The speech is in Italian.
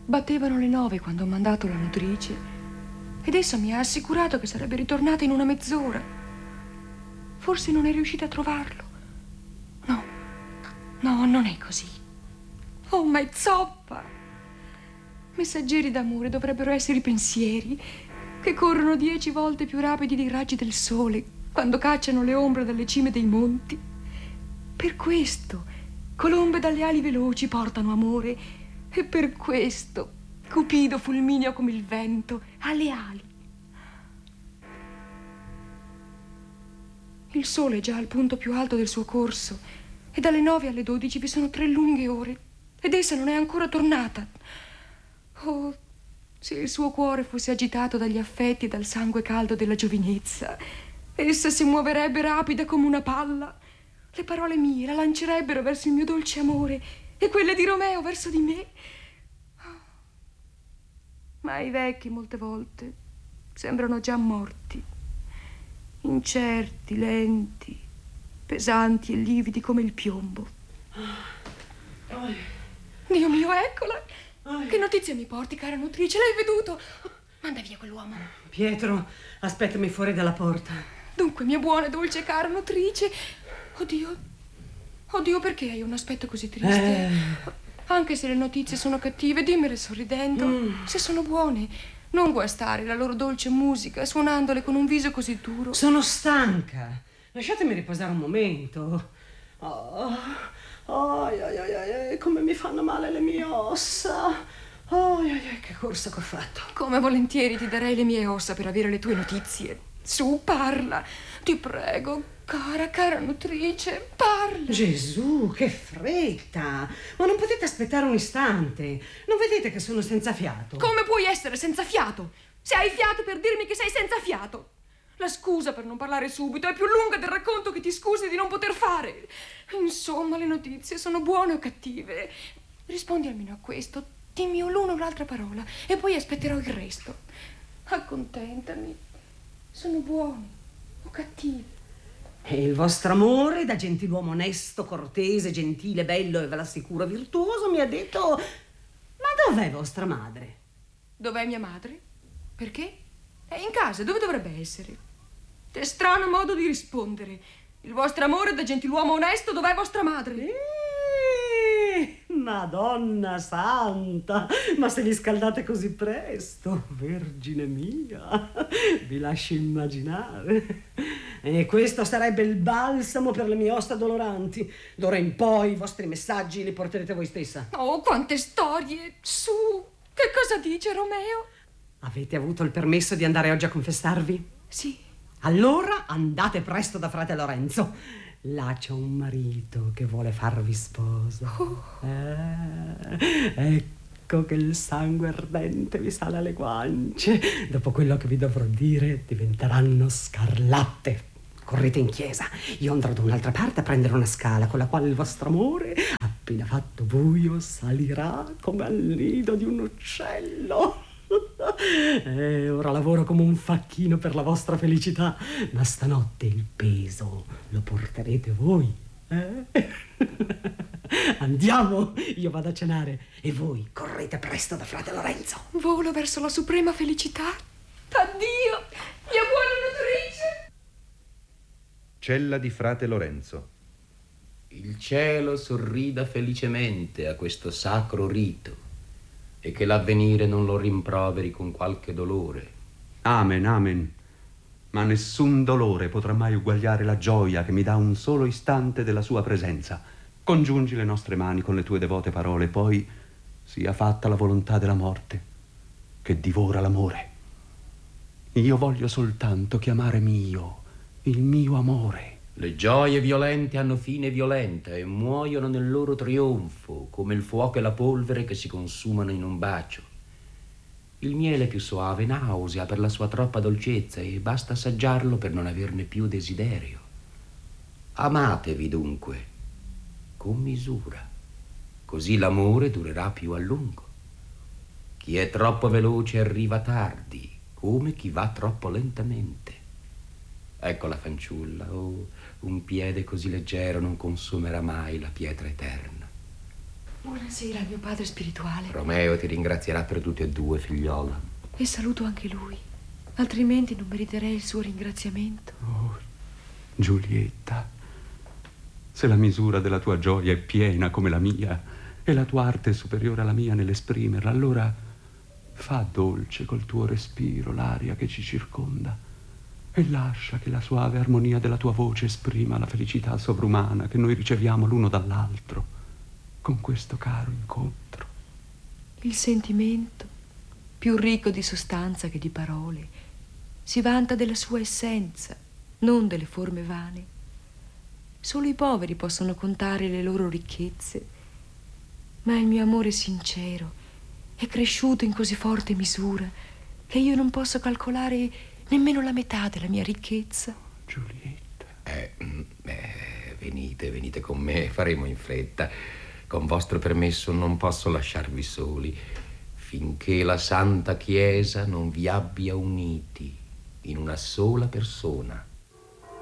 Battevano le 9 quando ho mandato la nutrice ed essa mi ha assicurato che sarebbe ritornata in una mezz'ora. Forse non è riuscita a trovarlo. No, no, non è così. Oh, ma è zoppa! Messaggeri d'amore dovrebbero essere i pensieri che corrono 10 volte più rapidi dei raggi del sole quando cacciano le ombre dalle cime dei monti. Per questo colombe dalle ali veloci portano amore e per questo Cupido fulmineo come il vento ha le ali. Il sole è già al punto più alto del suo corso e dalle 9 alle 12 vi sono 3 lunghe ore ed essa non è ancora tornata. Oh, se il suo cuore fosse agitato dagli affetti e dal sangue caldo della giovinezza, essa si muoverebbe rapida come una palla. Le parole mie la lancerebbero verso il mio dolce amore e quelle di Romeo verso di me. Ma i vecchi molte volte sembrano già morti, incerti, lenti, pesanti e lividi come il piombo. Dio mio, eccola! Che notizie mi porti, cara nutrice? L'hai veduto? Manda via quell'uomo. Pietro, aspettami fuori dalla porta. Dunque, mia buona e dolce cara nutrice. Oddio, perché hai un aspetto così triste? Anche se le notizie sono cattive, dimmele sorridendo. Se sono buone, non guastare la loro dolce musica suonandole con un viso così duro. Sono stanca. Lasciatemi riposare un momento. Come mi fanno male le mie ossa. Che corsa che ho fatto. Come volentieri ti darei le mie ossa per avere le tue notizie. Su, parla. Ti prego, cara nutrice, parla. Gesù, che fretta. Ma non potete aspettare un istante? Non vedete che sono senza fiato? Come puoi essere senza fiato? Se hai fiato per dirmi che sei senza fiato. La scusa per non parlare subito è più lunga del racconto che ti scusi di non poter fare. Insomma, le notizie sono buone o cattive? Rispondi almeno a questo. Dimmi l'una o l'altra parola e poi aspetterò il resto. Accontentami. Sono buoni o cattivi? E il vostro amore, da gentiluomo onesto, cortese, gentile, bello e ve l'assicuro virtuoso, mi ha detto: ma dov'è vostra madre? Dov'è mia madre? Perché? È in casa, dove dovrebbe essere? Che strano modo di rispondere. Il vostro amore da gentiluomo onesto, dov'è vostra madre? Madonna santa, ma se vi scaldate così presto, Vergine mia, vi lascio immaginare. E questo sarebbe il balsamo per le mie ossa doloranti. D'ora in poi i vostri messaggi li porterete voi stessa. Oh, quante storie! Su, che cosa dice Romeo? Avete avuto il permesso di andare oggi a confessarvi? Sì. Allora andate presto da frate Lorenzo. Là c'è un marito che vuole farvi sposa. Ecco che il sangue ardente vi sale alle guance. Dopo quello che vi dovrò dire diventeranno scarlatte. Correte in chiesa. Io andrò da un'altra parte a prendere una scala con la quale il vostro amore, appena fatto buio, salirà come al nido di un uccello. Ora lavoro come un facchino per la vostra felicità, ma stanotte il peso lo porterete voi. Andiamo, io vado a cenare e voi correte presto da frate Lorenzo. Volo verso la suprema felicità. Addio, mia buona nutrice. Cella di frate Lorenzo. Il cielo sorrida felicemente a questo sacro rito e che l'avvenire non lo rimproveri con qualche dolore. Amen, amen. Ma nessun dolore potrà mai uguagliare la gioia che mi dà un solo istante della sua presenza. Congiungi le nostre mani con le tue devote parole, poi sia fatta la volontà della morte che divora l'amore. Io voglio soltanto chiamare mio il mio amore. Le gioie violente hanno fine violenta e muoiono nel loro trionfo, come il fuoco e la polvere che si consumano in un bacio. Il miele più soave nausea per la sua troppa dolcezza e basta assaggiarlo per non averne più desiderio. Amatevi dunque, con misura, così l'amore durerà più a lungo. Chi è troppo veloce arriva tardi, come chi va troppo lentamente. Ecco la fanciulla, un piede così leggero non consumerà mai la pietra eterna. Buonasera, mio padre spirituale. Romeo ti ringrazierà per tutti e due, figliola. E saluto anche lui, altrimenti non meriterei il suo ringraziamento. Oh, Giulietta, se la misura della tua gioia è piena come la mia e la tua arte è superiore alla mia nell'esprimerla, allora fa dolce col tuo respiro l'aria che ci circonda e lascia che la suave armonia della tua voce esprima la felicità sovrumana che noi riceviamo l'uno dall'altro con questo caro incontro. Il sentimento, più ricco di sostanza che di parole, si vanta della sua essenza, non delle forme vane. Solo i poveri possono contare le loro ricchezze, ma il mio amore sincero è cresciuto in così forte misura che io non posso calcolare nemmeno la metà della mia ricchezza. Giulietta. Venite con me, faremo in fretta. Con vostro permesso non posso lasciarvi soli finché la Santa Chiesa non vi abbia uniti in una sola persona.